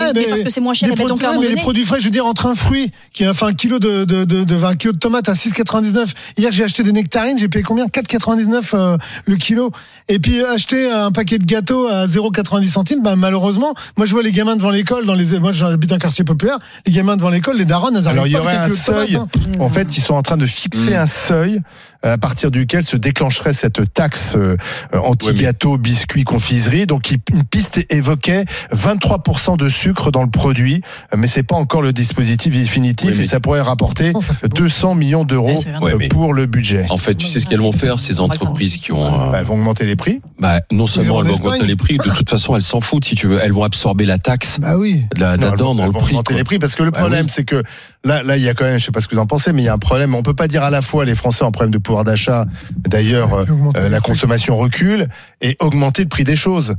parce que c'est moins cher. Donc mais les produits frais, je veux dire, entre un fruit qui a fait un kilo de 20 kilos de tomates à 6,99. Hier, j'ai acheté des nectarines, j'ai payé combien? 4,99 le kilo. Et puis acheter un paquet de gâteaux à 0,90 centimes, malheureusement, moi je vois les gamins devant l'école, moi j'habite dans un quartier populaire, les gamins devant l'école, les darons, elles arrivent. Alors il y aurait un seuil. En fait, ils sont en train de fixer un seuil à partir duquel se déclencherait cette taxe anti-gâteau, biscuits, confiserie. Donc une piste évoquait 23% de sucre dans le produit, mais c'est pas encore le dispositif définitif et ça pourrait rapporter 200 millions d'euros pour le budget. En fait, tu sais ce qu'elles vont faire, ces entreprises qui ont... elles vont augmenter les prix. Non seulement elles vont augmenter les prix, de toute façon elles s'en foutent si tu veux, elles vont absorber la taxe là-dedans dans le prix. Augmenter les prix parce que le problème c'est que là il y a quand même, je sais pas ce que vous en pensez, mais il y a un problème. On peut pas dire à la fois les Français ont un problème de pouvoir d'achat. D'ailleurs, la consommation recule et augmenter le prix des choses.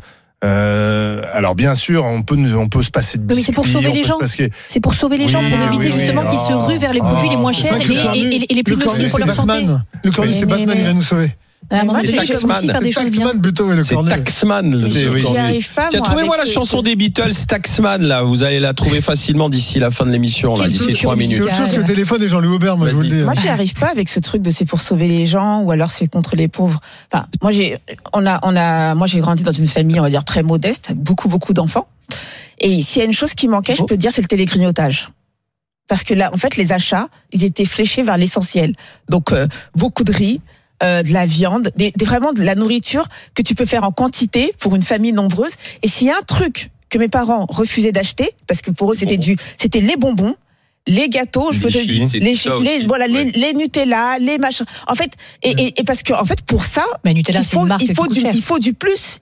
Alors bien sûr, on peut se passer de biscuits. Mais c'est pour sauver les gens. C'est pour sauver les gens, pour éviter justement qu'ils se ruent vers les produits les moins chers et les plus nocifs pour leur santé. Le cornu, c'est Batman, il va nous sauver. C'est Taxman plutôt. C'est Taxman. Tu as trouvé moi la chanson des Beatles, Taxman là. Vous allez la trouver facilement d'ici la fin de l'émission là, d'ici 3 minutes. C'est autre chose que le téléphone et Jean-Louis Aubert, moi je vous le dis. Moi j'y arrive pas avec ce truc de c'est pour sauver les gens ou alors c'est contre les pauvres. Enfin, moi j'ai grandi dans une famille on va dire très modeste, avec beaucoup d'enfants. Et s'il y a une chose qui manquait, je peux dire, c'est le télégrignotage. Parce que là, en fait, les achats, ils étaient fléchés vers l'essentiel. Donc beaucoup de riz. De la viande, vraiment de la nourriture que tu peux faire en quantité pour une famille nombreuse. Et s'il y a un truc que mes parents refusaient d'acheter, parce que pour eux c'était les bonbons, les gâteaux, je peux te dire, les Nutella, les machins. En fait, et parce que en fait pour ça, mais Nutella c'est une marque il faut du plus,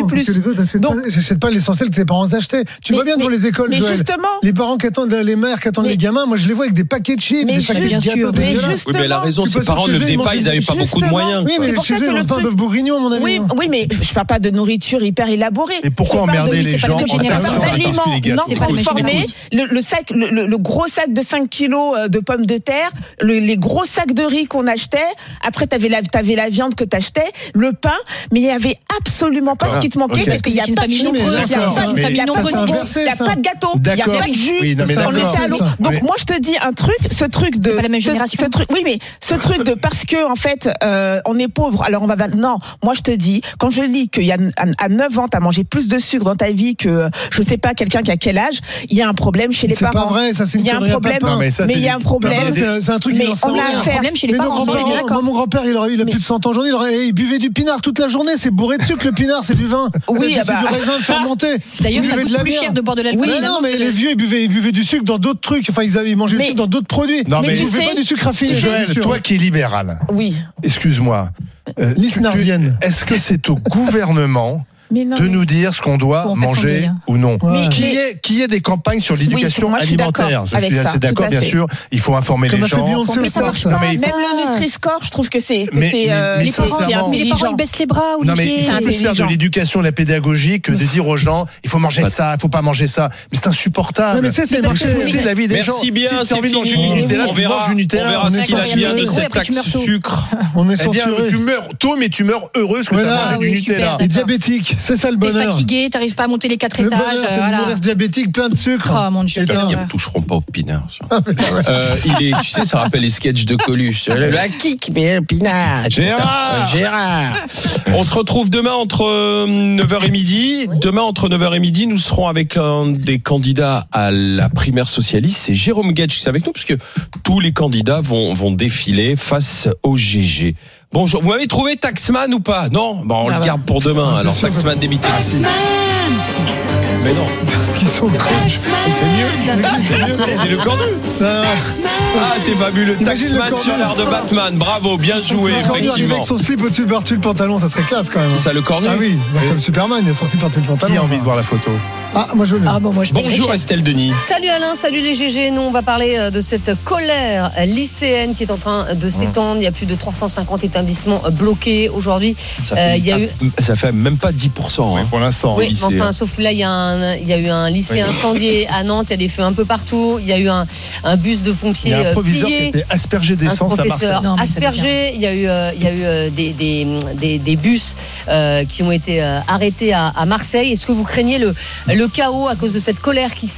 Donc j'achète pas l'essentiel que tes parents achetaient. Tu vois bien devant les écoles, mais Joël, justement, les parents qui attendent, les mères qui attendent les gamins, moi je les vois avec des paquets de chips, des paquets de gâteaux. Oui, mais la raison, ses parents ne le faisaient pas, ils n'avaient pas beaucoup de moyens. Oui, mais chez eux, on bœuf bourguignon, à mon avis. Oui, mais je parle pas de nourriture hyper élaborée. Et pourquoi emmerder les gens en transformer le gros sac de 5 kilos de pommes de terre, les gros sacs de riz qu'on achetait, après t'avais la viande que t'achetais, le pain, mais il y avait absolument pas ce qui te manquait parce qu'il y a pas de chou, il y a pas de gâteau, il y a pas de jus, on était à l'eau. Donc moi je te dis un truc, ce truc de parce que en fait on est pauvre, alors on va non, moi je te dis, quand je lis qu'il y a à 9 ans t'as mangé plus de sucre dans ta vie que je sais pas quelqu'un qui a quel âge, il y a un problème chez les parents. C'est pas vrai, ça c'est une connerie à papa. Mais il y a un problème. C'est un truc mais on a un problème chez les parents. Mon grand-père, il a plus de 100 ans aujourd'hui, il buvait du pinard toute la journée, c'est bourré de sucre le pinard, c'est du vin. Oui, c'est du raisin fermenté. D'ailleurs, ça coûte plus cher de boire de l'alcool. Non, mais les vieux, ils buvaient du sucre dans d'autres trucs. Enfin, ils mangeaient du sucre dans d'autres produits. Non, mais ils buvaient pas du sucre raffiné. Joël, toi qui es libéral. Oui. Excuse-moi. L'isnardienne. Est-ce que c'est au gouvernement de nous dire ce qu'on doit manger ou non. Ouais. Qui est des campagnes sur l'éducation alimentaire. Je suis assez d'accord, bien sûr. Il faut informer les gens. Mais ça marche pas. Même le Nutri-Score, je trouve que c'est les parents ils baissent les bras. Non, mais il faut faire de l'éducation, de la pédagogie, que de dire aux gens, il faut manger ça, il faut pas manger ça. Mais c'est insupportable. Mais c'est de la vie des gens. Merci bien, c'est fini. On verra ce qu'il advient de cette taxe sucre. On est censuré. Tu meurs tôt, mais tu meurs heureuse que tu as mangé du Nutella. Et diabétique. C'est ça le bonheur. T'es fatigué, t'arrives pas à monter les 4 étages. Voilà. Reste diabétique, plein de sucre. Oh mon Dieu. Ils ne toucheront pas au pinard. Tu sais, ça rappelle les sketchs de Coluche. La kick, mais le pinard. Gérard. On se retrouve demain entre 9h et midi. Demain, entre 9h et midi, nous serons avec un des candidats à la primaire socialiste. C'est Jérôme Guedj qui est avec nous, parce que tous les candidats vont défiler face au GG. Bonjour, vous m'avez trouvé Taxman ou pas? Non, on le garde pour demain. Alors Taxman des Beatles. Mais non. Qui sont crunch. C'est mieux. C'est le cornu. C'est fabuleux. Taxman sur l'air de Batman. Bravo, bien joué, effectivement. Avec son slip au-dessus par-dessus le pantalon, ça serait classe quand même. C'est ça le cornu? Ah oui, comme Superman, il a son slip par-dessus le pantalon. Qui a envie de voir la photo? Moi je veux bien. Bonjour Estelle Denis. Salut Alain, salut les GG. Nous on va parler de cette colère lycéenne qui est en train de s'étendre. Il y a plus de 350 établissements bloqués aujourd'hui. Ça fait même pas 10% pour l'instant. Oui, enfin, sauf que là il y a eu un lycée incendié à Nantes. Il y a des feux un peu partout. Il y a eu un bus de pompiers pillé. Il y a un proviseur qui était aspergé d'essence à Marseille. Aspergé. Il y a eu des bus qui ont été arrêtés à Marseille. Est-ce que vous craignez le chaos à cause de cette colère qui